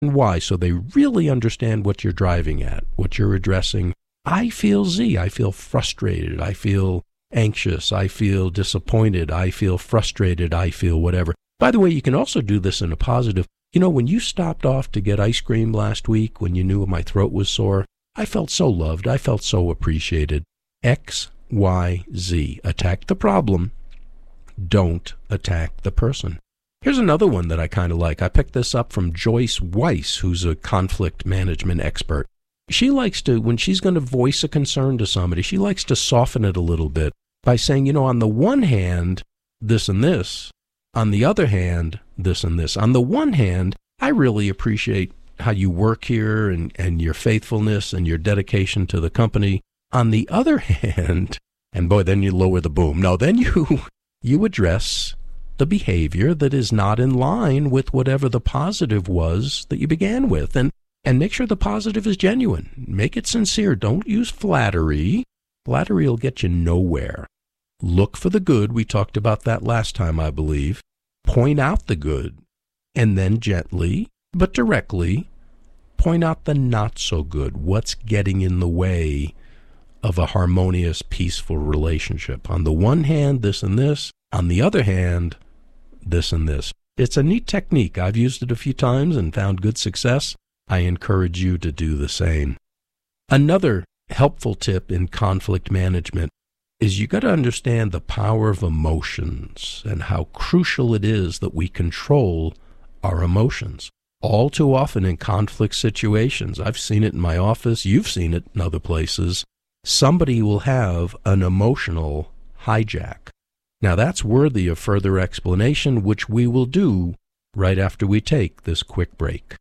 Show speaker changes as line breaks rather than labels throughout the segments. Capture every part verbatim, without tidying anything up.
and Y, so they really understand what you're driving at, what you're addressing. I feel Z. I feel frustrated. I feel anxious. I feel disappointed. I feel frustrated. I feel whatever. By the way, you can also do this in a positive. You know, when you stopped off to get ice cream last week, when you knew my throat was sore, I felt so loved. I felt so appreciated. X, Y, Z. Attack the problem. Don't attack the person. Here's another one that I kind of like. I picked this up from Joyce Weiss, who's a conflict management expert. She likes to, when she's going to voice a concern to somebody, she likes to soften it a little bit by saying, you know, on the one hand, this and this. On the other hand, this and this. On the one hand, I really appreciate how you work here and, and your faithfulness and your dedication to the company. On the other hand, and boy, then you lower the boom. No, then you you address the behavior that is not in line with whatever the positive was that you began with. And, and make sure the positive is genuine. Make it sincere. Don't use flattery. Flattery will get you nowhere. Look for the good. We talked about that last time, I believe. Point out the good. And then gently, but directly, point out the not so good. What's getting in the way of a harmonious, peaceful relationship? On the one hand, this and this. On the other hand, this and this. It's a neat technique. I've used it a few times and found good success. I encourage you to do the same. Another helpful tip in conflict management is you got to understand the power of emotions and how crucial it is that we control our emotions. All too often in conflict situations, I've seen it in my office, you've seen it in other places, somebody will have an emotional hijack. Now that's worthy of further explanation, which we will do right after we take this quick break.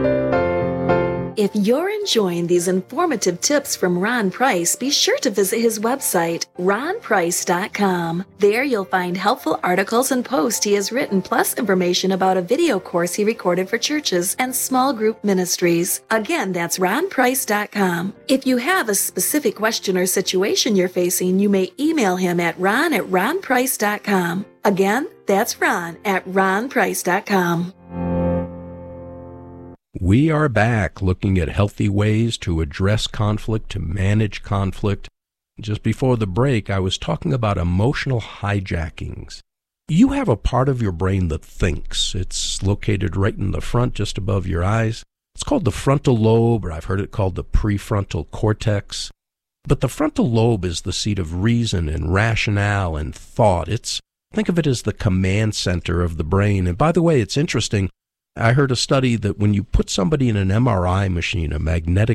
If you're enjoying these informative tips from Ron Price, be sure to visit his website, ron price dot com. There you'll find helpful articles and posts he has written, plus information about a video course he recorded for churches and small group ministries. Again, that's ron price dot com. If you have a specific question or situation you're facing, you may email him at ron at ron price dot com. Again, that's ron at ron price dot com.
We are back looking at healthy ways to address conflict, to manage conflict. Just before the break, I was talking about emotional hijackings. You have a part of your brain that thinks. It's located right in the front, just above your eyes. It's called the frontal lobe, or I've heard it called the prefrontal cortex. But the frontal lobe is the seat of reason and rationale and thought. It's, think of it as the command center of the brain. And by the way, it's interesting. I heard a study that when you put somebody in an M R I machine, a magnetic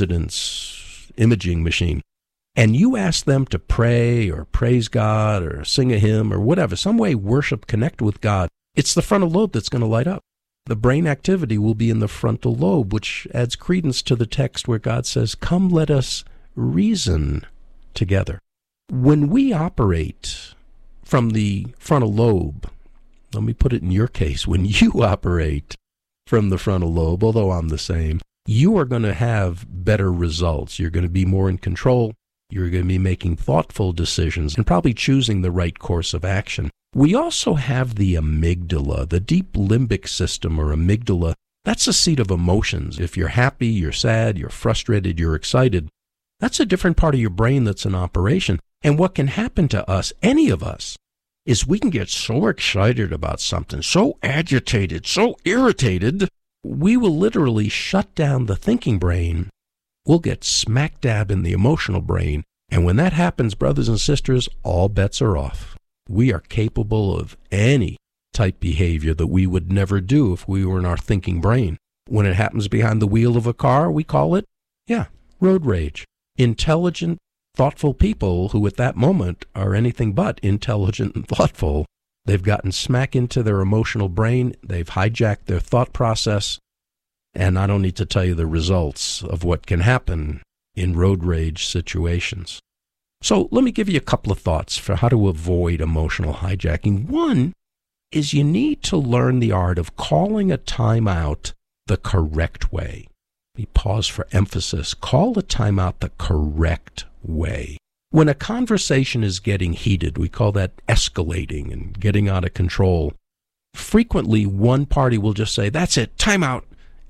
resonance imaging machine, and you ask them to pray or praise God or sing a hymn or whatever, some way worship, connect with God, it's the frontal lobe that's going to light up. The brain activity will be in the frontal lobe, which adds credence to the text where God says, "Come, let us reason together." When we operate from the frontal lobe, let me put it in your case, when you operate from the frontal lobe, although I'm the same, you are going to have better results. You're going to be more in control. You're going to be making thoughtful decisions and probably choosing the right course of action. We also have the amygdala, the deep limbic system or amygdala. That's a seat of emotions. If you're happy, you're sad, you're frustrated, you're excited, that's a different part of your brain that's in operation. And what can happen to us, any of us, is we can get so excited about something, so agitated, so irritated, we will literally shut down the thinking brain. We'll get smack dab in the emotional brain. And when that happens, brothers and sisters, all bets are off. We are capable of any type behavior that we would never do if we were in our thinking brain. When it happens behind the wheel of a car, we call it, yeah, road rage. Intelligent, thoughtful people who at that moment are anything but intelligent and thoughtful. They've gotten smack into their emotional brain. They've hijacked their thought process. And I don't need to tell you the results of what can happen in road rage situations. So let me give you a couple of thoughts for how to avoid emotional hijacking. One is you need to learn the art of calling a timeout the correct way. We pause for emphasis. Call a timeout the correct way. When a conversation is getting heated, we call that escalating and getting out of control. Frequently, one party will just say, "That's it, time out,"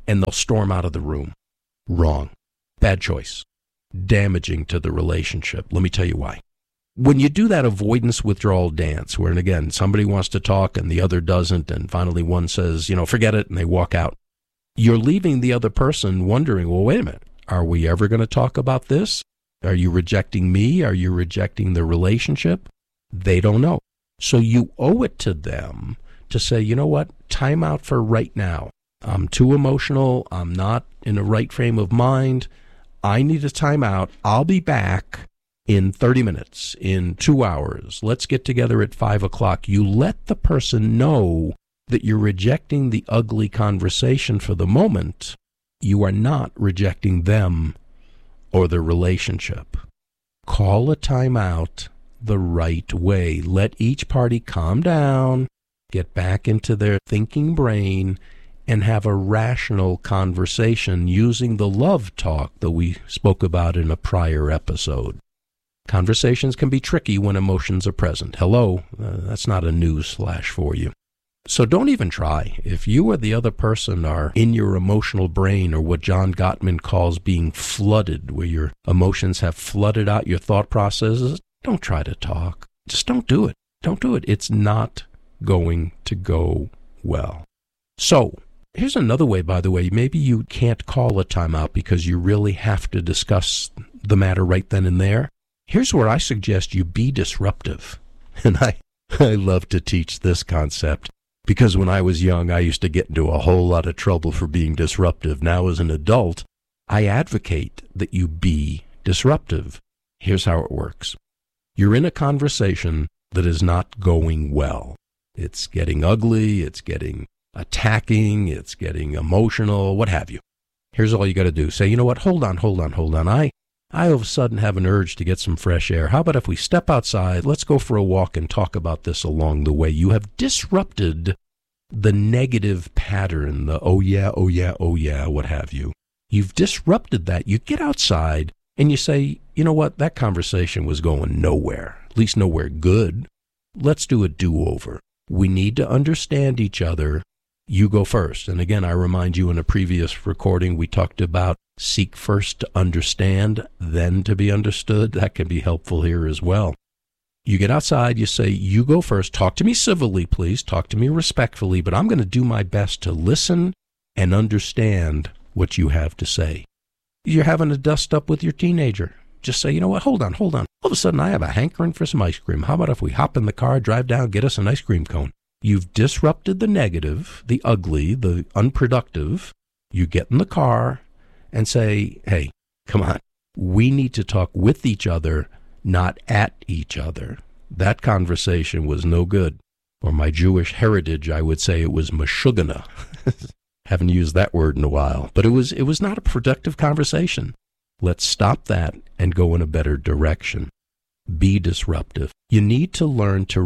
and they'll storm out of the room. Wrong. Bad choice. Damaging to the relationship. Let me tell you why. When you do that avoidance withdrawal dance, where, and again, somebody wants to talk and the other doesn't, and finally one says, you know, forget it, and they walk out, you're leaving the other person wondering, well, wait a minute, are we ever going to talk about this? Are you rejecting me? Are you rejecting the relationship? They don't know. So you owe it to them to say, you know what, time out for right now. I'm too emotional. I'm not in the right frame of mind. I need a time out. I'll be back in thirty minutes, in two hours. Let's get together at five o'clock. You let the person know that you're rejecting the ugly conversation for the moment. You are not rejecting them or the relationship. Call a time out the right way. Let each party calm down, get back into their thinking brain, and have a rational conversation using the love talk that we spoke about in a prior episode. Conversations can be tricky when emotions are present. Hello, uh, that's not a news flash for you. So don't even try. If you or the other person are in your emotional brain, or what John Gottman calls being flooded, where your emotions have flooded out your thought processes, don't try to talk. Just don't do it. Don't do it. It's not going to go well. So here's another way, by the way. Maybe you can't call a timeout because you really have to discuss the matter right then and there. Here's where I suggest you be disruptive. And I, I love to teach this concept because when I was young, I used to get into a whole lot of trouble for being disruptive. Now, as an adult, I advocate that you be disruptive. Here's how it works. You're in a conversation that is not going well. It's getting ugly, it's getting attacking, it's getting emotional, what have you. Here's all you got to do. Say, you know what, hold on, hold on, hold on. I I all of a sudden have an urge to get some fresh air. How about if we step outside, let's go for a walk and talk about this along the way. You have disrupted the negative pattern, the oh yeah, oh yeah, oh yeah, what have you. You've disrupted that. You get outside and you say, you know what, that conversation was going nowhere, at least nowhere good. Let's do a do-over. We need to understand each other. You go first. And again, I remind you in a previous recording, we talked about seek first to understand, then to be understood. That can be helpful here as well. You get outside, you say, you go first. Talk to me civilly, please. Talk to me respectfully, but I'm going to do my best to listen and understand what you have to say. You're having a dust up with your teenager. Just say, you know what, hold on, hold on. All of a sudden, I have a hankering for some ice cream. How about if we hop in the car, drive down, get us an ice cream cone? You've disrupted the negative, the ugly, the unproductive. You get in the car and say, hey, come on, we need to talk with each other, not at each other. That conversation was no good. Or my Jewish heritage, I would say it was mashugana. Haven't used that word in a while. But it was it was not a productive conversation. Let's stop that and go in a better direction. Be disruptive. You need to learn to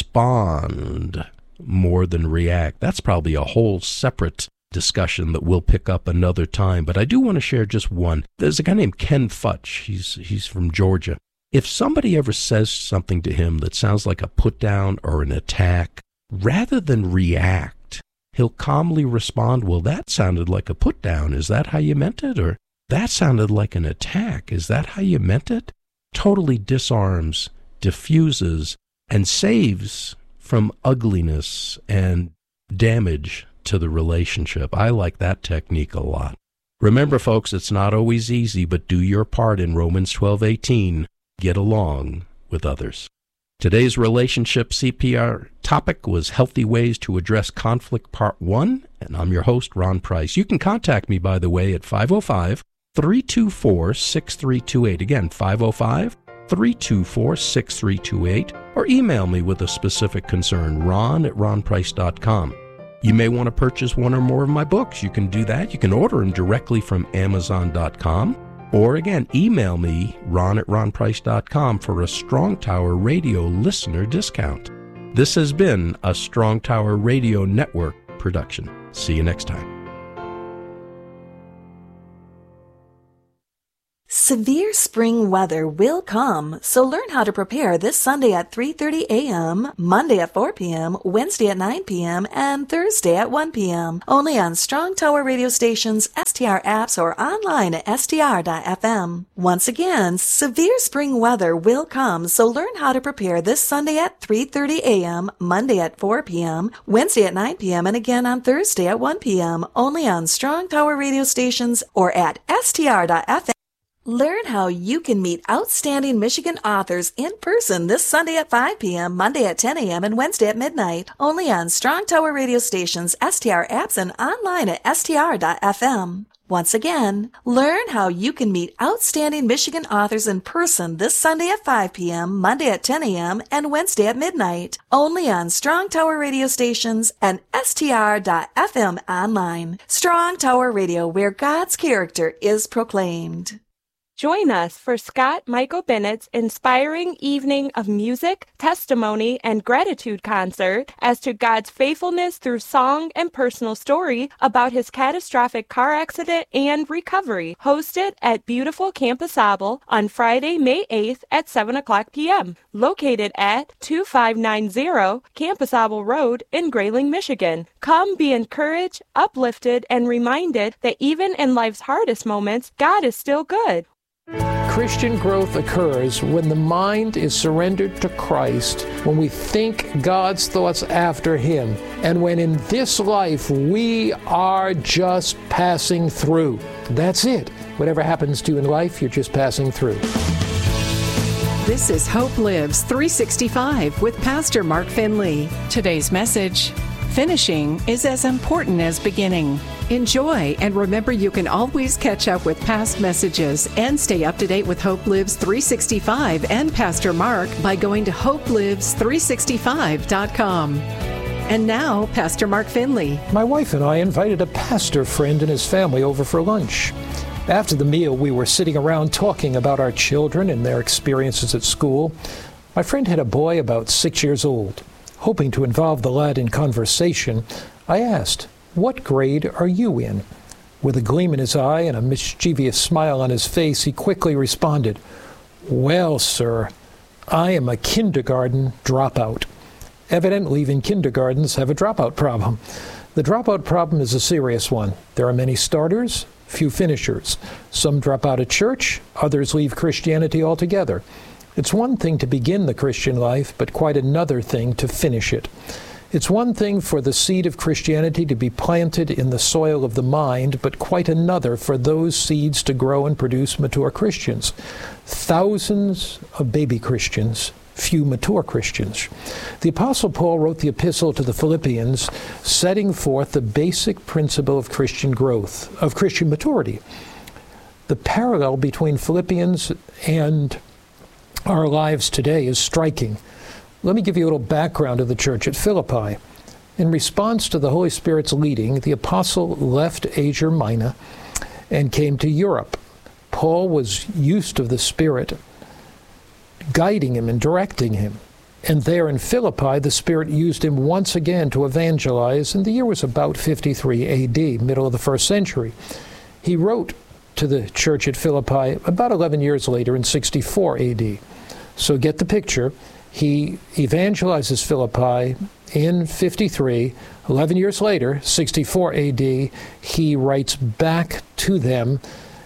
respond more than react. That's probably a whole separate discussion that we'll pick up another time, but I do want to share just one. There's a guy named Ken Futch. He's he's from Georgia. If somebody ever says something to him that sounds like a put down or an attack, rather than react, he'll calmly respond, well, that sounded like a put down. Is that how you meant it? Or that sounded like an attack. Is that how you meant it? Totally disarms, diffuses, and saves from ugliness and damage to the relationship. I like that technique a lot. Remember, folks, it's not always easy, but do your part in Romans twelve eighteen. Get along with others. Today's relationship C P R topic was Healthy Ways to Address Conflict Part one, and I'm your host, Ron Price. You can contact me, by the way, at five oh five, three two four, six three two eight. Again, five oh five, three two four, six three two eight, or email me with a specific concern, ron at ron price dot com. You may want to purchase one or more of my books. You can do that. You can order them directly from amazon dot com. Or again, email me, ron at ron price dot com, for a Strong Tower Radio listener discount. This has been a Strong Tower Radio Network production. See you next time.
Severe spring weather will come, so learn how to prepare this Sunday at three thirty a.m., Monday at four p.m., Wednesday at nine p.m., and Thursday at one p.m. Only on Strong Tower radio stations, S T R apps, or online at S T R dot F M. Once again, severe spring weather will come, so learn how to prepare this Sunday at three thirty a.m., Monday at four p.m., Wednesday at nine p.m., and again on Thursday at one p.m. Only on Strong Tower radio stations or at S T R dot F M. Learn how you can meet outstanding Michigan authors in person this Sunday at five p.m., Monday at ten a.m., and Wednesday at midnight. Only on Strong Tower radio stations, S T R apps, and online at S T R dot F M. Once again, learn how you can meet outstanding Michigan authors in person this Sunday at five p.m., Monday at ten a.m., and Wednesday at midnight. Only on Strong Tower radio stations and S T R dot F M online. Strong Tower Radio, where God's character is proclaimed.
Join us for Scott Michael Bennett's inspiring evening of music, testimony, and gratitude concert as to God's faithfulness through song and personal story about his catastrophic car accident and recovery, hosted at beautiful Campus Abel on Friday, May eighth at seven o'clock p.m., located at two five nine zero Campus Abel Road in Grayling, Michigan. Come be encouraged, uplifted, and reminded that even in life's hardest moments, God is still good.
Christian growth occurs when the mind is surrendered to Christ, when we think God's thoughts after Him, and when in this life we are just passing through. That's it. Whatever happens to you in life, you're just passing through.
This is Hope Lives three sixty-five with Pastor Mark Finley. Today's message: finishing is as important as beginning. Enjoy, and remember you can always catch up with past messages and stay up to date with Hope Lives three sixty-five and Pastor Mark by going to hope lives three sixty-five dot com. And now, Pastor Mark Finley.
My wife and I invited a pastor friend and his family over for lunch. After the meal, we were sitting around talking about our children and their experiences at school. My friend had a boy about six years old. Hoping to involve the lad in conversation, I asked, "What grade are you in?" With a gleam in his eye and a mischievous smile on his face, he quickly responded, "Well, sir, I am a kindergarten dropout." Evidently, even kindergartens have a dropout problem. The dropout problem is a serious one. There are many starters, few finishers. Some drop out of church, others leave Christianity altogether. It's one thing to begin the Christian life, but quite another thing to finish it. It's one thing for the seed of Christianity to be planted in the soil of the mind, but quite another for those seeds to grow and produce mature Christians. Thousands of baby Christians, few mature Christians. The Apostle Paul wrote the epistle to the Philippians, setting forth the basic principle of Christian growth, of Christian maturity. The parallel between Philippians and our lives today is striking. Let me give you a little background of the church at Philippi. In response to the Holy Spirit's leading, the apostle left Asia Minor and came to Europe. Paul was used to the Spirit guiding him and directing him. And there in Philippi, the Spirit used him once again to evangelize, and the year was about fifty-three A D, middle of the first century. He wrote to the church at Philippi about eleven years later in sixty-four A D. So get the picture. He evangelizes Philippi in fifty-three. eleven years later, sixty-four A D, he writes back to them.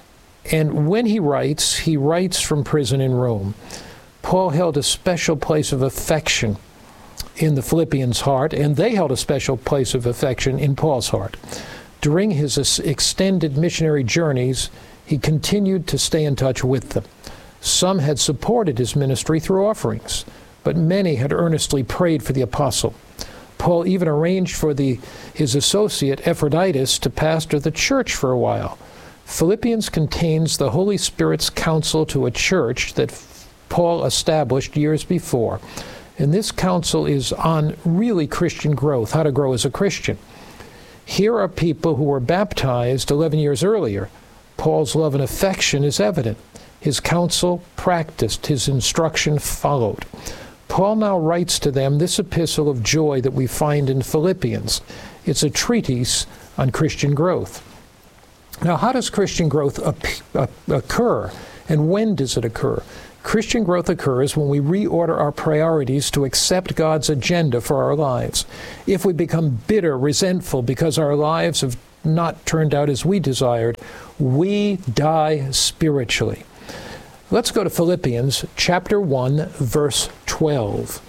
And when he writes, he writes from prison in Rome. Paul held a special place of affection in the Philippians' heart, and they held a special place of affection in Paul's heart. During his extended missionary journeys, he continued to stay in touch with them. Some had supported his ministry through offerings, but many had earnestly prayed for the apostle. Paul even arranged for the, his associate Epaphroditus to pastor the church for a while. Philippians contains the Holy Spirit's counsel to a church that Paul established years before. And this counsel is on really Christian growth, how to grow as a Christian. Here are people who were baptized eleven years earlier. Paul's love and affection is evident. His counsel practiced, his instruction followed. Paul now writes to them this epistle of joy that we find in Philippians. It's a treatise on Christian growth. Now, how does Christian growth occur? And when does it occur? Christian growth occurs when we reorder our priorities to accept God's agenda for our lives. If we become bitter, resentful because our lives have not turned out as we desired, we die spiritually. Let's go to Philippians chapter one, verse twelve.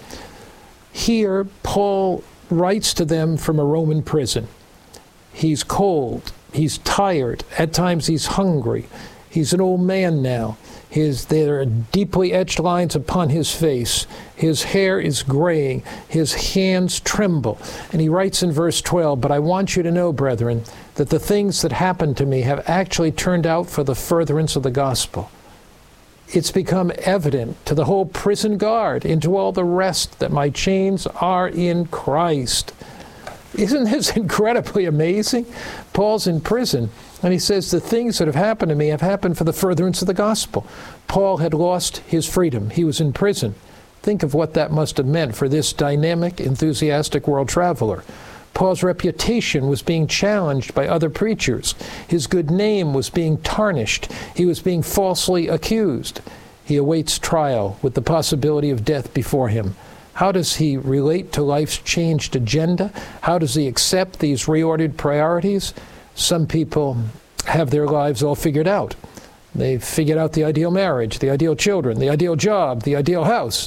Here, Paul writes to them from a Roman prison. He's cold. He's tired. At times he's hungry. He's an old man now. His, there are deeply etched lines upon his face. His hair is graying. His hands tremble. And he writes in verse twelve, "But I want you to know, brethren, that the things that happened to me have actually turned out for the furtherance of the gospel." It's become evident to the whole prison guard and to all the rest that my chains are in Christ. Isn't this incredibly amazing? Paul's in prison, and he says, the things that have happened to me have happened for the furtherance of the gospel. Paul had lost his freedom. He was in prison. Think of what that must have meant for this dynamic, enthusiastic world traveler. Paul's reputation was being challenged by other preachers. His good name was being tarnished. He was being falsely accused. He awaits trial with the possibility of death before him. How does he relate to life's changed agenda? How does he accept these reordered priorities? Some people have their lives all figured out. They've figured out the ideal marriage, the ideal children, the ideal job, the ideal house.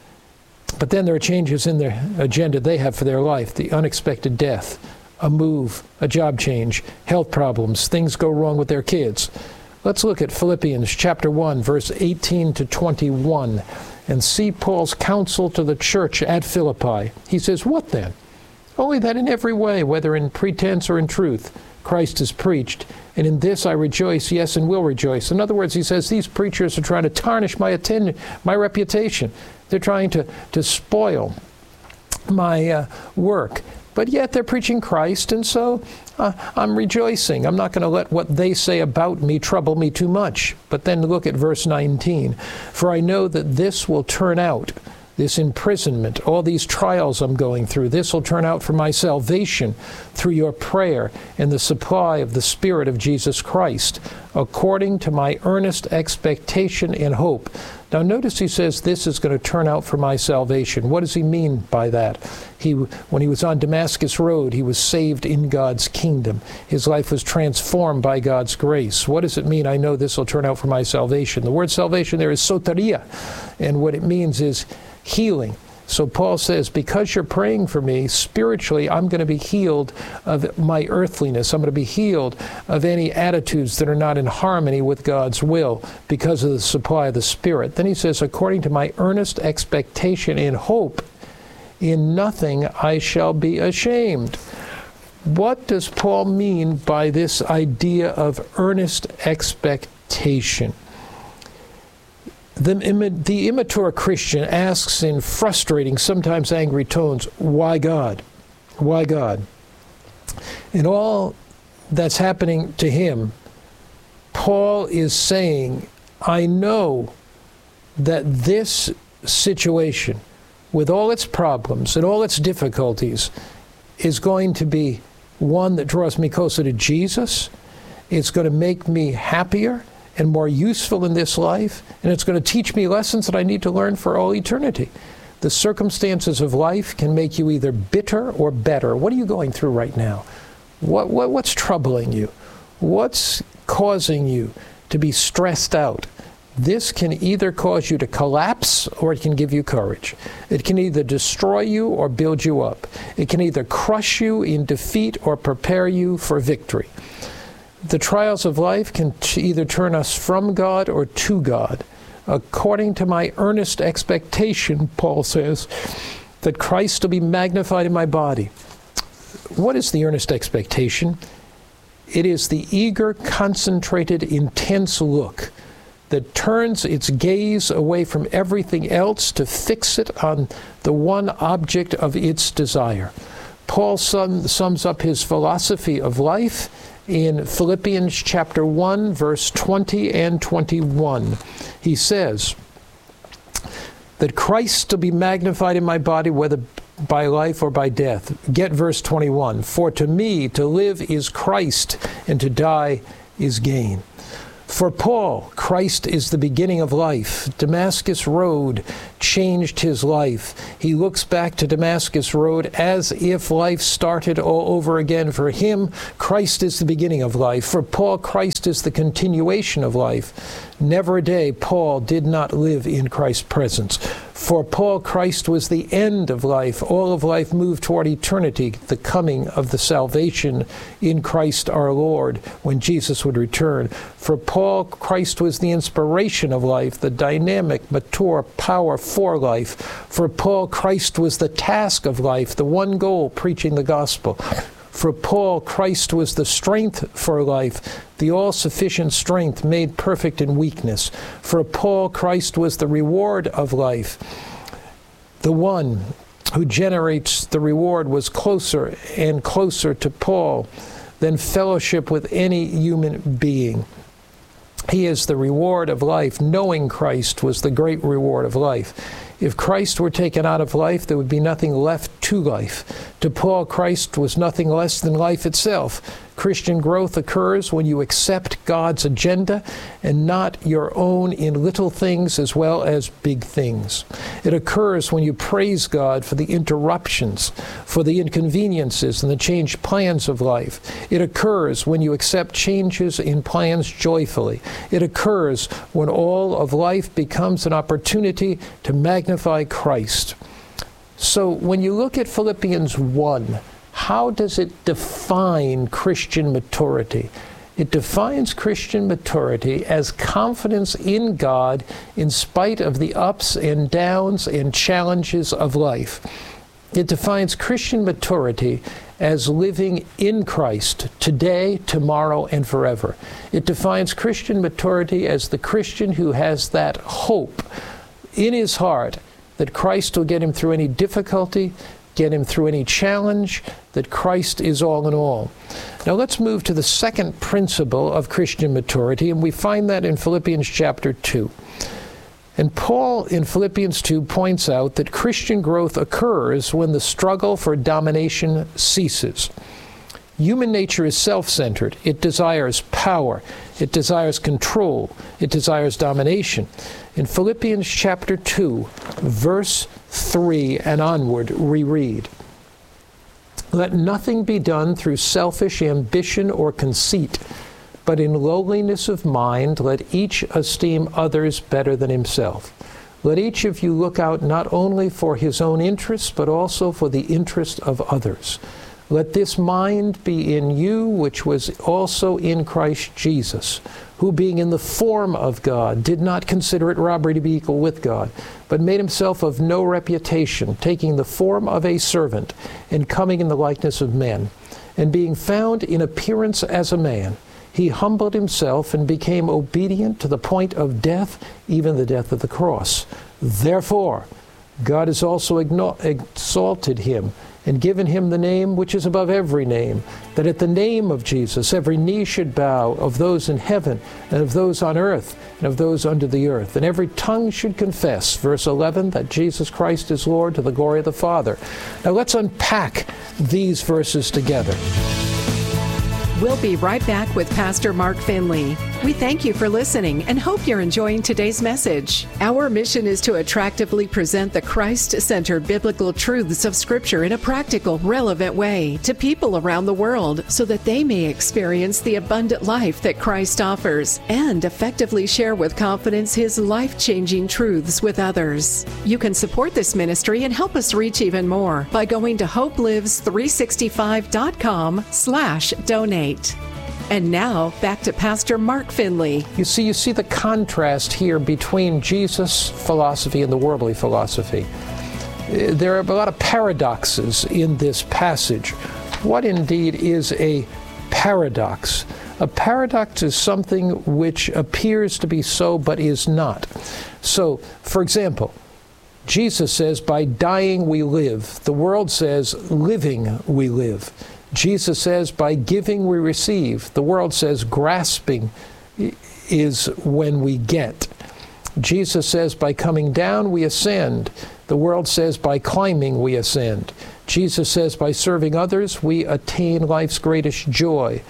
But then there are changes in their agenda they have for their life, the unexpected death, a move, a job change, health problems, things go wrong with their kids. Let's look at Philippians chapter one, verse eighteen to twenty-one, and see Paul's counsel to the church at Philippi. He says, "What then? Only that in every way, whether in pretense or in truth, Christ is preached, and in this I rejoice, yes, and will rejoice." In other words, he says, these preachers are trying to tarnish my attend- my reputation. They're trying to, to spoil my uh, work. But yet they're preaching Christ, and so uh, I'm rejoicing. I'm not going to let what they say about me trouble me too much. But then look at verse nineteen. "For I know that this will turn out, this imprisonment, all these trials I'm going through, this will turn out for my salvation through your prayer and the supply of the Spirit of Jesus Christ, according to my earnest expectation and hope." Now notice he says this is going to turn out for my salvation. What does he mean by that? He, when he was on Damascus Road, he was saved in God's kingdom. His life was transformed by God's grace. What does it mean? I know this will turn out for my salvation. The word salvation there is soteria, and what it means is healing. So Paul says, because you're praying for me, spiritually, I'm going to be healed of my earthliness. I'm going to be healed of any attitudes that are not in harmony with God's will because of the supply of the Spirit. Then he says, according to my earnest expectation and hope, in nothing I shall be ashamed. What does Paul mean by this idea of earnest expectation? The, the immature Christian asks in frustrating, sometimes angry tones, why God? Why God? And all that's happening to him, Paul is saying, I know that this situation, with all its problems and all its difficulties, is going to be one that draws me closer to Jesus. It's going to make me happier and more useful in this life, and it's going to teach me lessons that I need to learn for all eternity. The circumstances of life can make you either bitter or better. What are you going through right now? What, what what's troubling you? What's causing you to be stressed out? This can either cause you to collapse or it can give you courage. It can either destroy you or build you up. It can either crush you in defeat or prepare you for victory. The trials of life can t- either turn us from God or to God. According to my earnest expectation, Paul says, that Christ will be magnified in my body. What is the earnest expectation? It is the eager, concentrated, intense look that turns its gaze away from everything else to fix it on the one object of its desire. Paul sum, sums up his philosophy of life in Philippians chapter one, verse twenty and twenty-one. He says, that Christ to be magnified in my body, whether by life or by death. Get verse twenty-one. For to me to live is Christ, and to die is gain. For Paul, Christ is the beginning of life. Damascus Road changed his life. He looks back to Damascus Road as if life started all over again. For him, Christ is the beginning of life. For Paul, Christ is the continuation of life. Never a day Paul did not live in Christ's presence. For Paul, Christ was the end of life. All of life moved toward eternity, the coming of the salvation in Christ our Lord, when Jesus would return. For Paul, Christ was the inspiration of life, the dynamic, mature power for life. For Paul, Christ was the task of life, the one goal, preaching the gospel. For Paul, Christ was the strength for life, the all-sufficient strength made perfect in weakness. For Paul, Christ was the reward of life. The one who generates the reward was closer and closer to Paul than fellowship with any human being. He is the reward of life. Knowing Christ was the great reward of life. If Christ were taken out of life, there would be nothing left to life. To Paul, Christ was nothing less than life itself. Christian growth occurs when you accept God's agenda and not your own in little things as well as big things. It occurs when you praise God for the interruptions, for the inconveniences and the changed plans of life. It occurs when you accept changes in plans joyfully. It occurs when all of life becomes an opportunity to magnify Christ. So when you look at Philippians one, how does it define Christian maturity? It defines Christian maturity as confidence in God in spite of the ups and downs and challenges of life. It defines Christian maturity as living in Christ today, tomorrow, and forever. It defines Christian maturity as the Christian who has that hope in his heart that Christ will get him through any difficulty, get him through any challenge, that Christ is all in all. Now let's move to the second principle of Christian maturity, and we find that in Philippians chapter two. And Paul in Philippians two points out that Christian growth occurs when the struggle for domination ceases. Human nature is self-centered. It desires power. It desires control. It desires domination. In Philippians chapter two, verse three and onward, we read, "Let nothing be done through selfish ambition or conceit, but in lowliness of mind let each esteem others better than himself. Let each of you look out not only for his own interests, but also for the interest of others. Let this mind be in you, which was also in Christ Jesus, who being in the form of God, did not consider it robbery to be equal with God, but made himself of no reputation, taking the form of a servant, and coming in the likeness of men. And being found in appearance as a man, he humbled himself and became obedient to the point of death, even the death of the cross. Therefore, God has also exalted him and given him the name which is above every name, that at the name of Jesus every knee should bow, of those in heaven and of those on earth and of those under the earth, and every tongue should confess," verse eleven, "that Jesus Christ is Lord, to the glory of the Father." Now let's unpack these verses together.
We'll be right back with Pastor Mark Finley. We thank you for listening and hope you're enjoying today's message. Our mission is to attractively present the Christ-centered biblical truths of Scripture in a practical, relevant way to people around the world so that they may experience the abundant life that Christ offers and effectively share with confidence His life-changing truths with others. You can support this ministry and help us reach even more by going to hope lives three sixty-five dot com slash donate. And now, back to Pastor Mark Finley.
You see, you see the contrast here between Jesus' philosophy and the worldly philosophy. There are a lot of paradoxes in this passage. What indeed is a paradox? A paradox is something which appears to be so but is not. So, for example, Jesus says, by dying we live. The world says, living we live. Jesus says, by giving we receive. The world says, grasping is when we get. Jesus says, by coming down we ascend. The world says, by climbing we ascend. Jesus says, by serving others we attain life's greatest joy.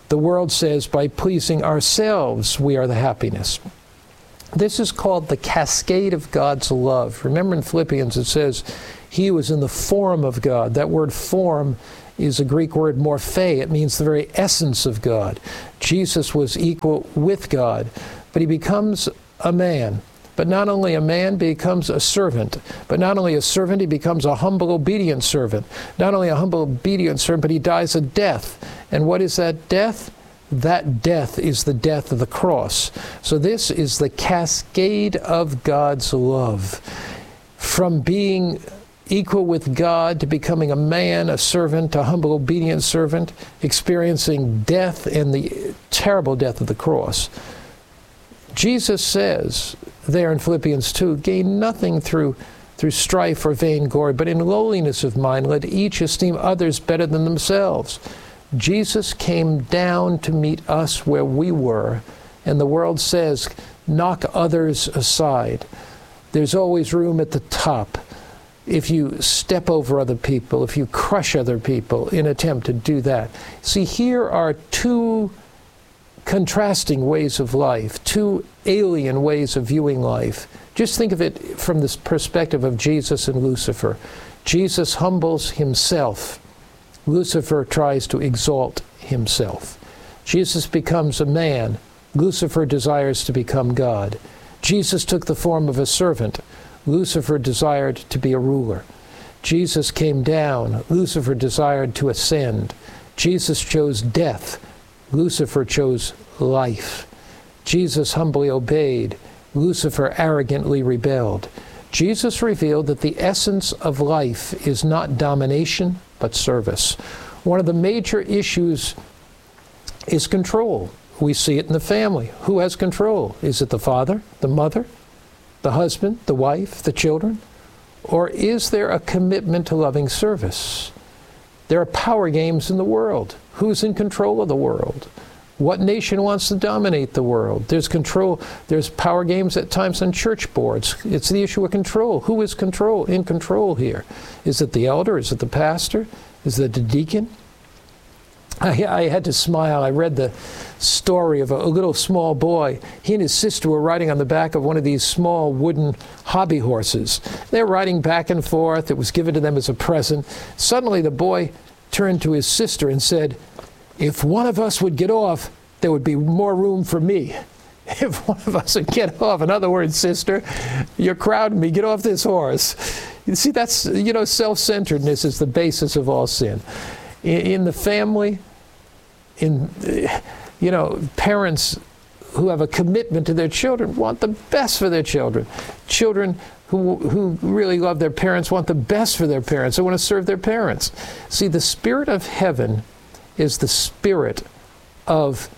The world says by pleasing ourselves, we are the happiness. This is called the cascade of God's love. Remember in Philippians it says, he was in the form of God. That word form is a Greek word morphe. It means the very essence of God. Jesus was equal with God, but he becomes a man. But not only a man, but he becomes a servant. But not only a servant, he becomes a humble, obedient servant. Not only a humble, obedient servant, but he dies a death. And what is that death? That death is the death of the cross. So this is the cascade of God's love. From being equal with God to becoming a man, a servant, a humble, obedient servant, experiencing death and the terrible death of the cross. Jesus says there in Philippians two, gain nothing through through strife or vainglory, but in lowliness of mind let each esteem others better than themselves. Jesus came down to meet us where we were, and the world says, knock others aside. There's always room at the top. If you step over other people, if you crush other people in an attempt to do that. See, here are two contrasting ways of life, two alien ways of viewing life. Just think of it from this perspective of Jesus and Lucifer. Jesus humbles himself. Lucifer tries to exalt himself. Jesus becomes a man. Lucifer desires to become God. Jesus took the form of a servant. Lucifer desired to be a ruler. Jesus came down. Lucifer desired to ascend. Jesus chose death. Lucifer chose life. Jesus humbly obeyed. Lucifer arrogantly rebelled. Jesus revealed that the essence of life is not domination, but service. One of the major issues is control. We see it in the family. Who has control? Is it the father, the mother, the husband, the wife, the children? Or is there a commitment to loving service? There are power games in the world. Who's in control of the world? What nation wants to dominate the world? There's control. There's power games at times on church boards. It's the issue of control. Who is control in control here? Is it the elder? Is it the pastor? Is it the deacon? I, I had to smile. I read the story of a, a little small boy. He and his sister were riding on the back of one of these small wooden hobby horses. They were riding back and forth. It was given to them as a present. Suddenly the boy turned to his sister and said, if one of us would get off, there would be more room for me. If one of us would get off. In other words, sister, you're crowding me. Get off this horse. You see, that's, you know, self-centeredness is the basis of all sin. In, in the family, in, you know, parents who have a commitment to their children want the best for their children. Children who who really love their parents want the best for their parents. They want to serve their parents. See, the spirit of heaven is the spirit of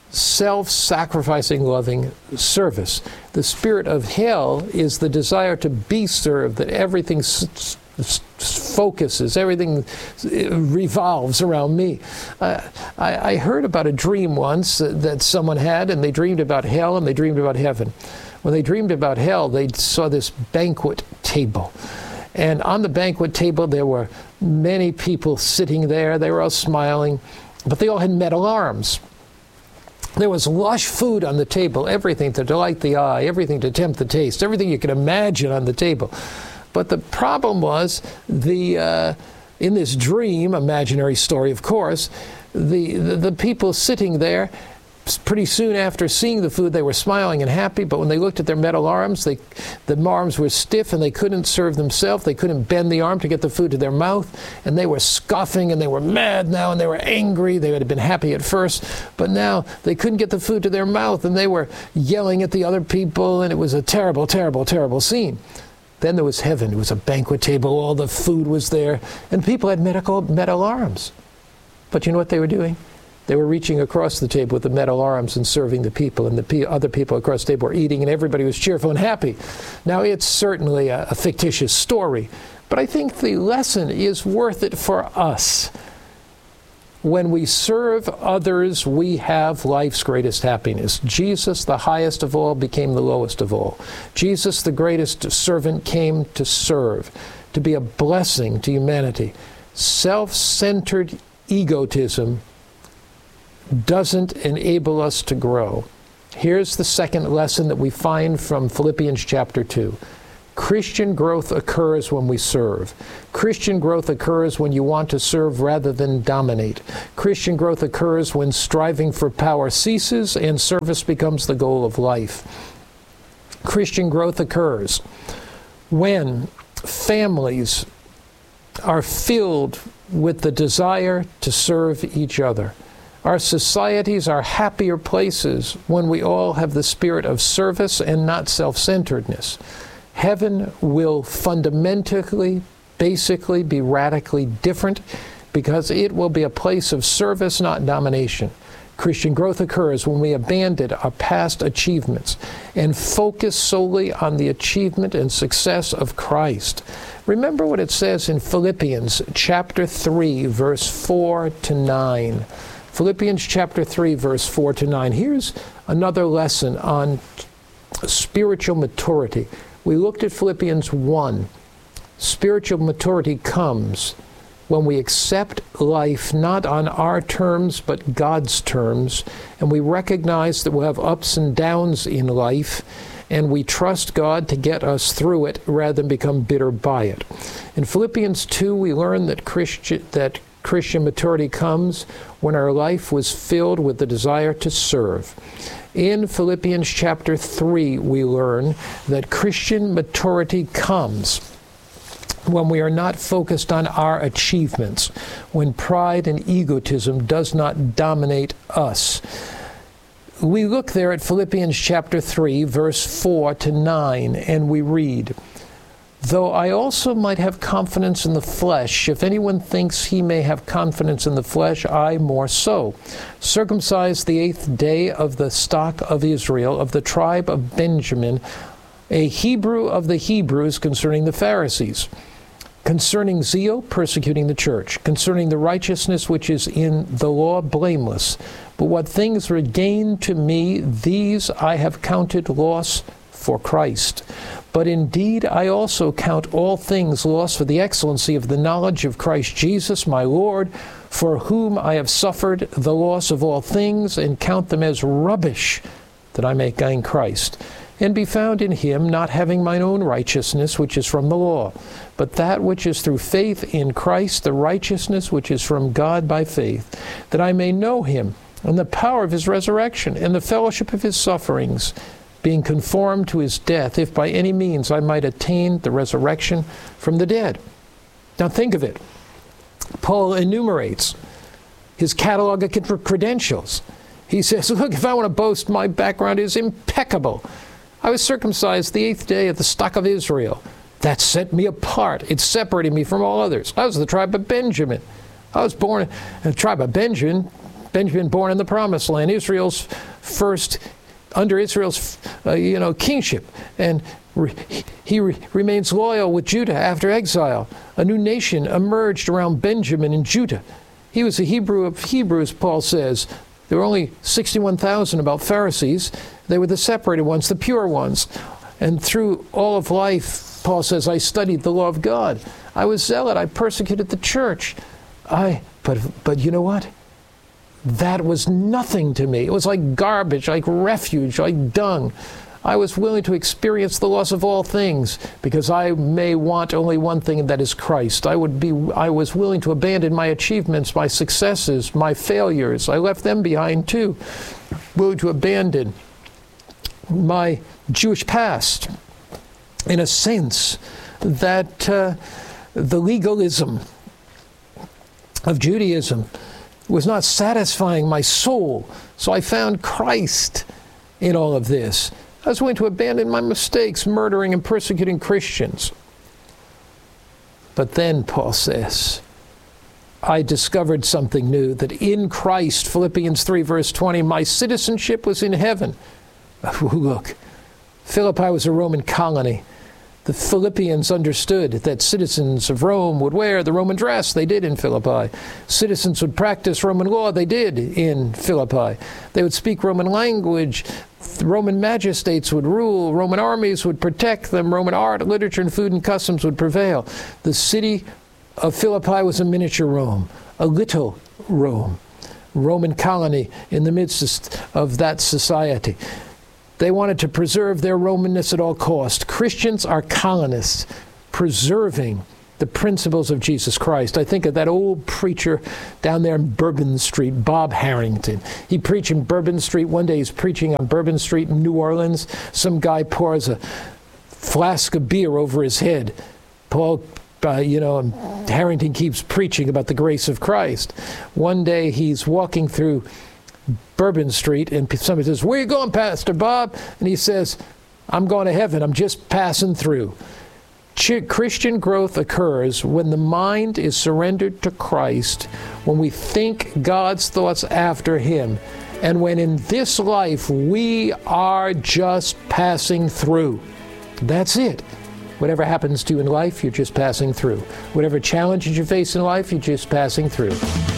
self-sacrificing, loving service. The spirit of hell is the desire to be served, that everything s- s- focuses, everything revolves around me. Uh, I, I heard about a dream once that, that someone had, and they dreamed about hell and they dreamed about heaven. When they dreamed about hell, they saw this banquet table. And on the banquet table, there were many people sitting there. They were all smiling, but they all had metal arms. There was lush food on the table, everything to delight the eye, everything to tempt the taste, everything you could imagine on the table. But the problem was, the uh, in this dream, imaginary story, of course, the, the, the people sitting there, pretty soon after seeing the food, they were smiling and happy, but when they looked at their metal arms, they, the arms were stiff and they couldn't serve themselves. They couldn't bend the arm to get the food to their mouth, and they were scoffing and they were mad now and they were angry. They had been happy at first, but now they couldn't get the food to their mouth and they were yelling at the other people, and it was a terrible, terrible, terrible scene. Then there was heaven. It was a banquet table. All the food was there, and people had metal, metal arms. But you know what they were doing? They were reaching across the table with the metal arms and serving the people, and the pe- other people across the table were eating, and everybody was cheerful and happy. Now, it's certainly a, a fictitious story, but I think the lesson is worth it for us. When we serve others, we have life's greatest happiness. Jesus, the highest of all, became the lowest of all. Jesus, the greatest servant, came to serve, to be a blessing to humanity. Self-centered egotism doesn't enable us to grow. Here's the second lesson that we find from Philippians chapter two. Christian growth occurs when we serve. Christian growth occurs when you want to serve rather than dominate. Christian growth occurs when striving for power ceases and service becomes the goal of life. Christian growth occurs when families are filled with the desire to serve each other. Our societies are happier places when we all have the spirit of service and not self-centeredness. Heaven will fundamentally, basically be radically different because it will be a place of service, not domination. Christian growth occurs when we abandon our past achievements and focus solely on the achievement and success of Christ. Remember what it says in Philippians chapter three, verse four to nine. Philippians chapter three, verse four to nine. Here's another lesson on spiritual maturity. We looked at Philippians one. Spiritual maturity comes when we accept life not on our terms but God's terms, and we recognize that we'll have ups and downs in life, and we trust God to get us through it rather than become bitter by it. In Philippians two, we learn that Christian, that Christian maturity comes when our life was filled with the desire to serve. In Philippians chapter three, we learn that Christian maturity comes when we are not focused on our achievements, when pride and egotism does not dominate us. We look there at Philippians chapter three, verse four to nine, and we read, "Though I also might have confidence in the flesh, if anyone thinks he may have confidence in the flesh, I more so. Circumcised the eighth day of the stock of Israel, of the tribe of Benjamin, a Hebrew of the Hebrews, concerning the Pharisees. Concerning zeal, persecuting the church. Concerning the righteousness which is in the law, blameless. But what things were gained to me, these I have counted loss for Christ. But indeed I also count all things loss for the excellency of the knowledge of Christ Jesus my Lord, for whom I have suffered the loss of all things, and count them as rubbish, that I may gain Christ, and be found in him, not having mine own righteousness, which is from the law, but that which is through faith in Christ, the righteousness which is from God by faith, that I may know him, and the power of his resurrection, and the fellowship of his sufferings, being conformed to his death, if by any means I might attain the resurrection from the dead." Now think of it. Paul enumerates his catalog of credentials. He says, look, if I want to boast, my background is impeccable. I was circumcised the eighth day of the stock of Israel. That set me apart. It separated me from all others. I was the tribe of Benjamin. I was born in the tribe of Benjamin, Benjamin born in the promised land, Israel's first under Israel's, uh, you know, kingship, and re he re remains loyal with Judah after exile. A new nation emerged around Benjamin and Judah. He was a Hebrew of Hebrews, Paul says. There were only sixty-one thousand about Pharisees. They were the separated ones, the pure ones. And through all of life, Paul says, I studied the law of God. I was zealot. I persecuted the church. I, but, but you know what? That was nothing to me. It was like garbage, like refuge, like dung. I was willing to experience the loss of all things because I may want only one thing, and that is Christ. I would be, I was willing to abandon my achievements, my successes, my failures. I left them behind too. Willing to abandon my Jewish past. In a sense that uh, the legalism of Judaism was not satisfying my soul. So I found Christ in all of this. I was willing to abandon my mistakes, murdering and persecuting Christians. But then, Paul says, I discovered something new, that in Christ, Philippians three, verse twenty, my citizenship was in heaven. Look, Philippi was a Roman colony. The Philippians understood that citizens of Rome would wear the Roman dress. They did in Philippi. Citizens would practice Roman law. They did in Philippi. They would speak Roman language. The Roman magistrates would rule. Roman armies would protect them. Roman art, literature, and food and customs would prevail. The city of Philippi was a miniature Rome, a little Rome. Roman colony in the midst of that society. They wanted to preserve their Romanness at all cost. Christians are colonists, preserving the principles of Jesus Christ. I think of that old preacher down there in Bourbon Street, Bob Harrington. He preached in Bourbon Street. One day he's preaching on Bourbon Street in New Orleans. Some guy pours a flask of beer over his head. Paul, uh, you know, Harrington keeps preaching about the grace of Christ. One day he's walking through Bourbon Street and somebody says, "Where are you going, Pastor Bob?" And he says, "I'm going to heaven. I'm just passing through." Christian growth occurs when the mind is surrendered to Christ, when we think God's thoughts after Him, and when in this life we are just passing through. That's it. Whatever happens to you in life, you're just passing through. Whatever challenges you face in life, you're just passing through.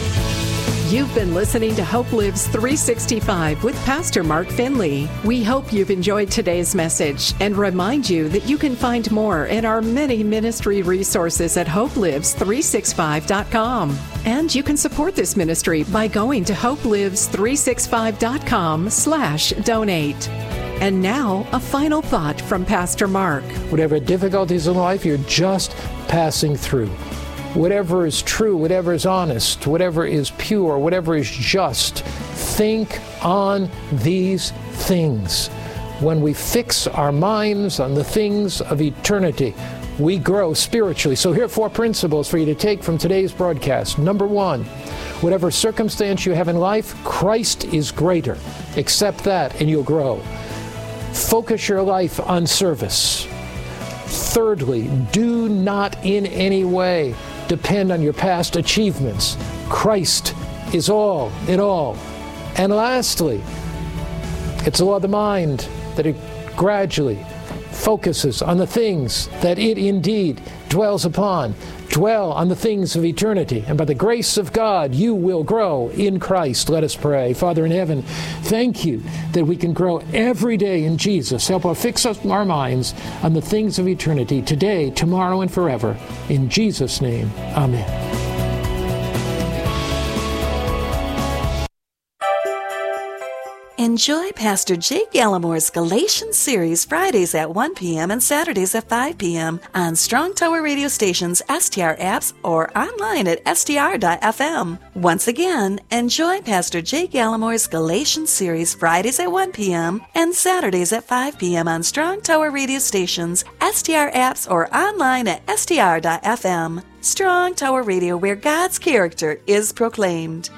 You've been listening to Hope Lives three sixty-five with Pastor Mark Finley. We hope you've enjoyed today's message and remind you that you can find more in our many ministry resources at hope lives three sixty-five dot com. And you can support this ministry by going to hope lives three sixty-five dot com slash donate. And now, a final thought from Pastor Mark.
Whatever difficulties in life, you're just passing through. Whatever is true, whatever is honest, whatever is pure, whatever is just, think on these things. When we fix our minds on the things of eternity, we grow spiritually. So here are four principles for you to take from today's broadcast. Number one, whatever circumstance you have in life, Christ is greater. Accept that and you'll grow. Focus your life on service. Thirdly, do not in any way depend on your past achievements. Christ is all in all. And lastly, it's the law of the mind that it gradually focuses on the things that it indeed dwells upon. Dwell on the things of eternity, and by the grace of God, you will grow in Christ. Let us pray. Father in heaven, thank you that we can grow every day in Jesus. Help us fix our minds on the things of eternity, today, tomorrow, and forever. In Jesus' name, amen.
Enjoy Pastor Jake Gallimore's Galatians series Fridays at one p.m. and Saturdays at five p.m. on Strong Tower radio stations, S T R apps, or online at S T R dot F M. Once again, enjoy Pastor Jake Gallimore's Galatians series Fridays at one p.m. and Saturdays at five p.m. on Strong Tower radio stations, S T R apps, or online at S T R dot F M. Strong Tower Radio, where God's character is proclaimed.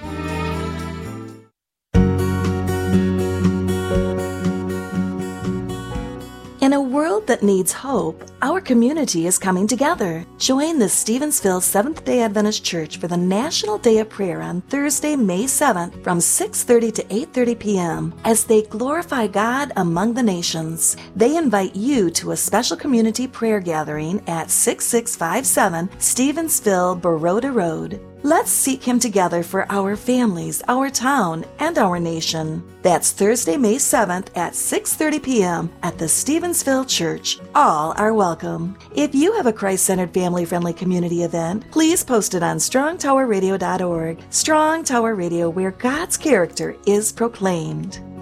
In a world that needs hope, our community is coming together. Join the Stevensville Seventh-day Adventist Church for the National Day of Prayer on Thursday, May seventh from six thirty to eight thirty p.m. as they glorify God among the nations. They invite you to a special community prayer gathering at sixty-six fifty-seven Stevensville Baroda Road. Let's seek Him together for our families, our town, and our nation. That's Thursday, May seventh at six thirty p.m. at the Stevensville Church. All are welcome. If you have a Christ-centered, family-friendly community event, please post it on strong tower radio dot org. Strong Tower Radio, where God's character is proclaimed.